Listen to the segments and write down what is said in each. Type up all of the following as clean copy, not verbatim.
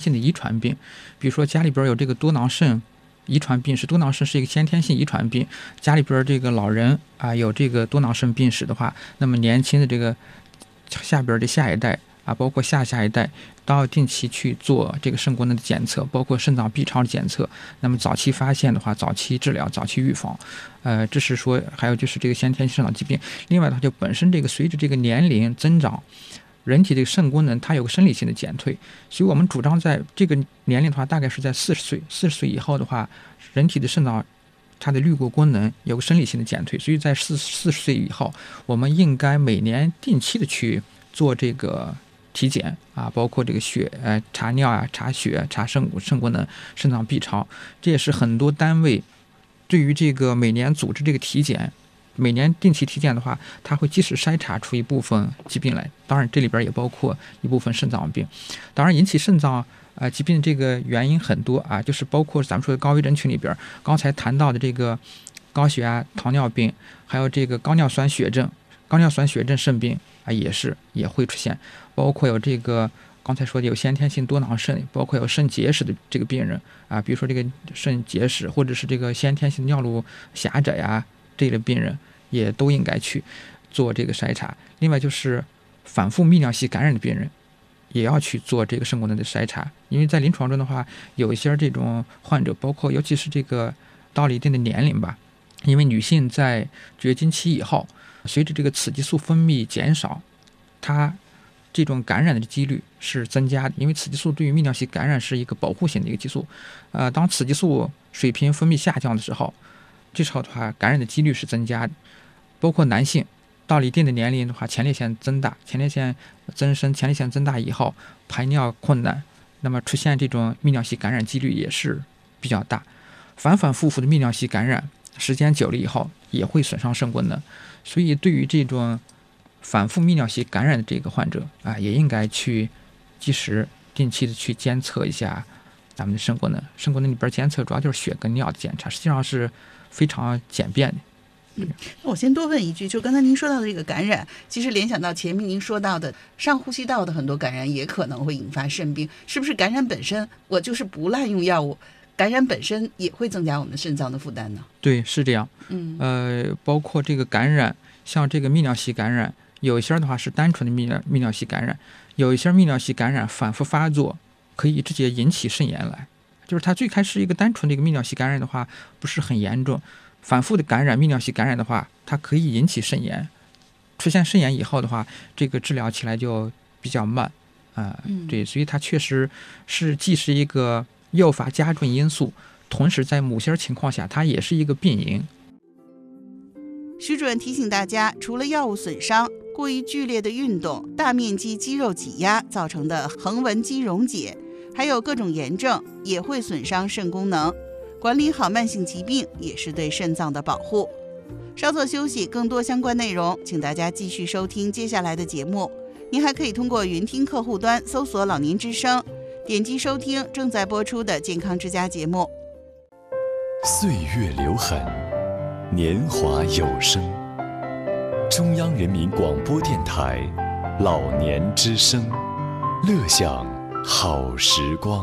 性的遗传病，比如说家里边有这个多囊肾遗传病史，多囊肾是一个先天性遗传病，家里边这个老人啊有这个多囊肾病史的话，那么年轻的这个下边的下一代啊，包括下一代都要定期去做这个肾功能的检测，包括肾脏 B 超的检测。那么早期发现的话，早期治疗，早期预防。这是说，还有就是这个先天性肾脏疾病。另外的话，就本身这个随着这个年龄增长，人体这个肾功能它有个生理性的减退，所以我们主张在这个年龄的话，大概是在40岁以后的话，人体的肾脏它的滤过功能有个生理性的减退，所以在40岁以后，我们应该每年定期的去做这个体检啊，包括这个查尿啊、查血、查肾功能、肾脏 B 超，这也是很多单位对于这个每年组织这个体检。每年定期体检的话，它会及时筛查出一部分疾病来，当然这里边也包括一部分肾脏病。当然引起肾脏疾病的这个原因很多啊，就是包括咱们说的高危人群里边，刚才谈到的这个高血压、糖尿病，还有这个高尿酸血症肾病啊，也会出现，包括有这个刚才说的有先天性多囊肾，包括有肾结石的这个病人啊，比如说这个肾结石或者是这个先天性尿路狭窄呀这类病人，也都应该去做这个筛查。另外就是反复泌尿系感染的病人，也要去做这个肾功能的筛查，因为在临床中的话，有一些这种患者，包括尤其是这个到了一定的年龄吧，因为女性在绝经期以后，随着这个雌激素分泌减少，它这种感染的几率是增加的，因为雌激素对于泌尿系感染是一个保护性的一个激素，当雌激素水平分泌下降的时候，这时候的话感染的几率是增加的。包括男性到了一定的年龄的话，前列腺增大、前列腺增生、前列腺增大以后排尿困难，那么出现这种泌尿系感染几率也是比较大。反复的泌尿系感染时间久了以后也会损伤肾功能，所以对于这种反复泌尿系感染的这个患者啊，也应该去及时定期的去监测一下咱们的肾功能。肾功能里边监测主要就是血跟尿的检查，实际上是非常简便的。 我先多问一句，就刚才您说到的这个感染，其实联想到前面您说到的上呼吸道的很多感染也可能会引发肾病，是不是感染本身，我就是不滥用药物，感染本身也会增加我们肾脏的负担呢？ 对，是这样。包括这个感染，像这个泌尿系感染，有一些的话是单纯的泌尿系感染，有一些泌尿系感染反复发作，可以直接引起肾炎来。就是它最开始一个单纯的一个泌尿系感染的话，不是很严重。反复的感染泌尿系感染的话，它可以引起肾炎，出现肾炎以后的话，这个治疗起来就比较慢对，所以它确实是既是一个诱发加重因素，同时在某些情况下它也是一个病因。 徐主任提醒大家，除了药物损伤，过于剧烈的运动、大面积肌肉挤压造成的横纹肌溶解，还有各种炎症也会损伤肾功能。管理好慢性疾病也是对肾脏的保护。稍作休息，更多相关内容请大家继续收听接下来的节目。您还可以通过云听客户端搜索老年之声，点击收听正在播出的健康之家节目。 岁月留痕，年华有声。中央人民广播电台老年之声，乐享好时光。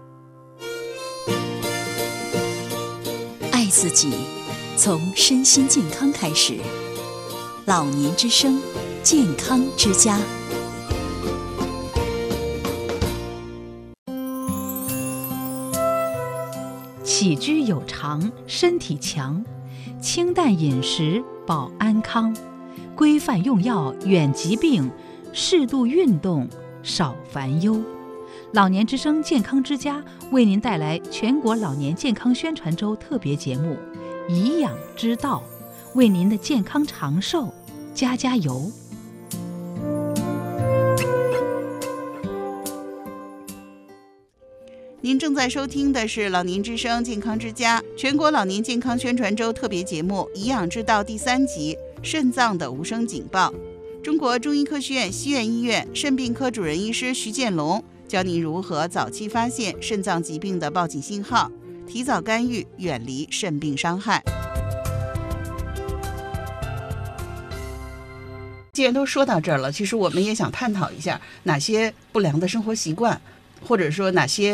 爱自己，从身心健康开始。老年之声，健康之家。 起居有常，身体强；清淡饮食，保安康；规范用药，远疾病；适度运动，少烦忧。老年之声健康之家为您带来全国老年健康宣传周特别节目《颐养之道》，为您的健康长寿加油。 您正在收听的是老年之声健康之家全国老年健康宣传周特别节目《颐养之道》第3集肾脏的无声警报。中国中医科学院西苑医院肾病科主任医师徐建龙教您如何早期发现肾脏疾病的报警信号，提早干预，远离肾病伤害。既然都说到这儿了，其实我们也想探讨一下哪些不良的生活习惯，或者说哪些